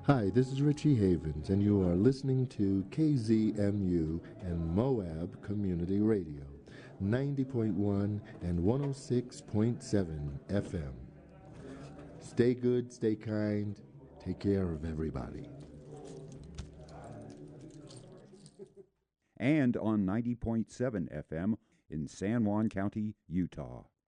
Hi, this is Richie Havens, and you are listening to KZMU and Moab Community Radio, 90.1 and 106.7 FM. Stay good, stay kind, take care of everybody. And on 90.7 FM in San Juan County, Utah.